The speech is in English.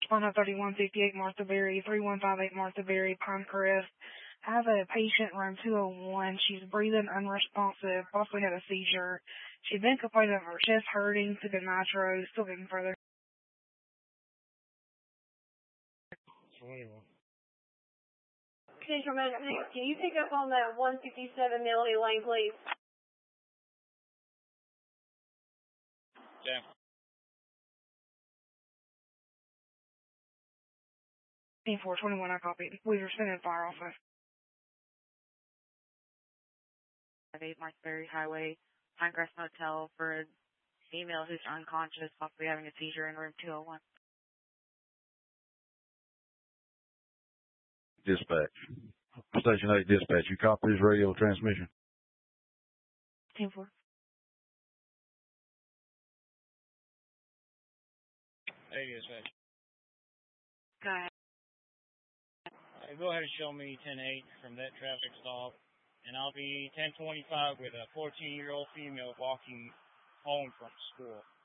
on 3158 Martha Berry, 3158 Martha Berry, Pinecrest. I have a patient room 201. She's breathing unresponsive, possibly had a seizure. She's been complaining of her chest hurting, took a nitro, still getting further. 21. Central Medical, can you pick up on that 157 Melody Lane, please? Yeah. 421, I copied. We were spinning fire also. 8 Martha Berry Highway, Pinecrest Motel for a female who's unconscious, possibly having a seizure in room 201. Dispatch. Station 8 dispatch. You copy this radio transmission? 10-4. Hey, dispatch. Go ahead. Go ahead and show me 10-8 from that traffic stop, and I'll be 10-25 with a 14-year-old female walking home from school.